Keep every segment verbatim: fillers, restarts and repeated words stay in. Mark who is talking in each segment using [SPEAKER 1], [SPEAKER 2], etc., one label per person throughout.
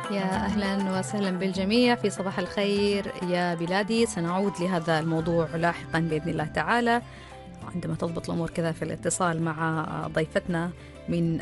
[SPEAKER 1] يا أهلا وسهلا بالجميع في صباح الخير يا بلادي. سنعود لهذا الموضوع لاحقا بإذن الله تعالى عندما تضبط الأمور كذا في الاتصال مع ضيفتنا من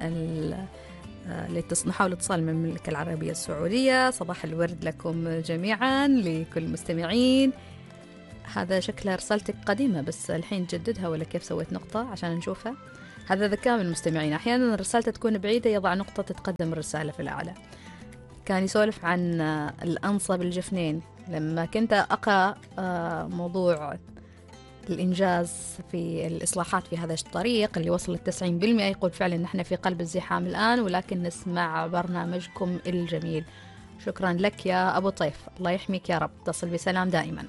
[SPEAKER 1] نحاول الاتصال من المملكة العربية السعودية. صباح الورد لكم جميعا لكل المستمعين. هذا شكلها رسالتك قديمة بس الحين جددها ولا كيف سويت نقطة عشان نشوفها؟ هذا ذكاء من المستمعين، أحيانا رسالته تكون بعيدة يضع نقطة تتقدم الرسالة في الأعلى. كان يسولف عن الأنصة بالجفنين لما كنت أقرأ موضوع الإنجاز في الإصلاحات في هذا الطريق اللي وصل للتسعين بالمئة. يقول فعلا نحن في قلب الزحام الآن ولكن نسمع برنامجكم الجميل. شكرا لك يا أبو طيف، الله يحميك يا رب، تصل بسلام دائما.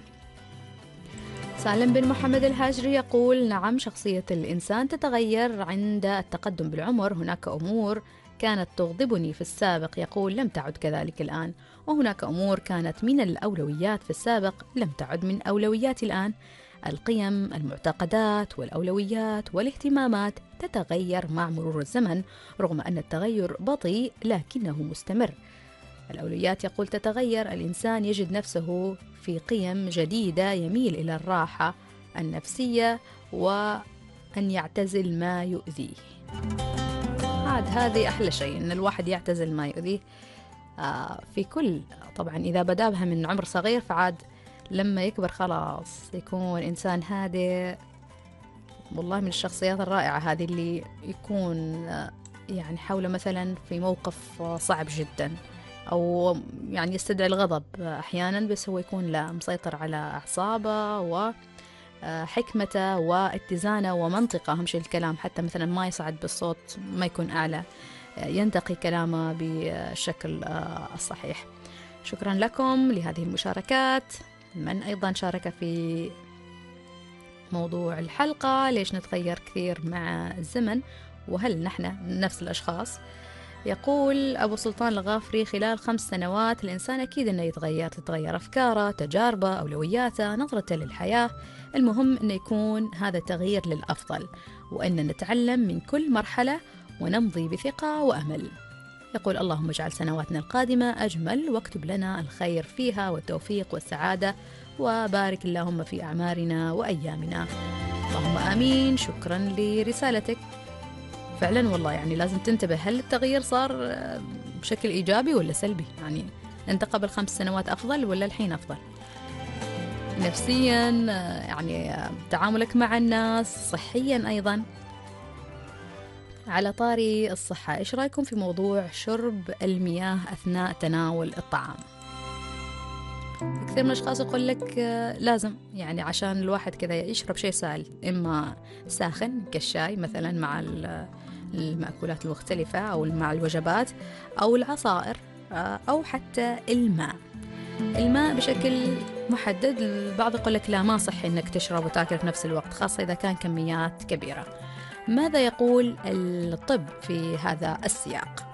[SPEAKER 1] سالم بن محمد الهاجري يقول نعم، شخصية الإنسان تتغير عند التقدم بالعمر. هناك أمور كانت تغضبني في السابق، يقول، لم تعد كذلك الآن، وهناك أمور كانت من الأولويات في السابق لم تعد من أولوياتي الآن. القيم، المعتقدات والأولويات والاهتمامات تتغير مع مرور الزمن رغم أن التغير بطيء لكنه مستمر. الأولويات يقول تتغير، الإنسان يجد نفسه في قيم جديدة، يميل إلى الراحة النفسية وأن يعتزل ما يؤذيه. عاد هذه أحلى شيء أن الواحد يعتزل ما يؤذيه آه في كل، طبعا إذا بدأ بها من عمر صغير فعاد لما يكبر خلاص يكون إنسان هادئ. والله من الشخصيات الرائعة هذه اللي يكون آه يعني حوله مثلا في موقف صعب جدا أو يعني يستدعي الغضب أحيانا، بس هو يكون لا مسيطر على أعصابه وحكمته واتزانه ومنطقه. أهم شيء الكلام، حتى مثلا ما يصعد بالصوت، ما يكون أعلى، ينتقي كلامه بالشكل الصحيح. شكرا لكم لهذه المشاركات. من أيضا شارك في موضوع الحلقة، ليش نتغير كثير مع الزمن وهل نحن نفس الأشخاص؟ يقول أبو سلطان الغافري خلال خمس سنوات الإنسان أكيد أنه يتغير، تتغير أفكاره، تجاربه، أولوياته، نظرته للحياة. المهم أنه يكون هذا التغيير للأفضل وأن نتعلم من كل مرحلة ونمضي بثقة وأمل. يقول اللهم اجعل سنواتنا القادمة أجمل واكتب لنا الخير فيها والتوفيق والسعادة، وبارك اللهم في أعمارنا وأيامنا. اللهم آمين. شكرا لرسالتك. فعلا والله يعني لازم تنتبه، هل التغيير صار بشكل إيجابي ولا سلبي؟ يعني أنت قبل خمس سنوات أفضل ولا الحين أفضل نفسيا، يعني تعاملك مع الناس، صحيا أيضا. على طاري الصحة، إيش رأيكم في موضوع شرب المياه أثناء تناول الطعام؟ كثير من الأشخاص يقول لك لازم يعني عشان الواحد كذا يشرب شيء سائل، إما ساخن كالشاي مثلا مع المأكولات المختلفة أو مع الوجبات أو العصائر أو حتى الماء. الماء بشكل محدد. البعض يقول لك لا، ما صحي إنك تشرب وتأكل في نفس الوقت، خاصة إذا كان كميات كبيرة. ماذا يقول الطب في هذا السياق؟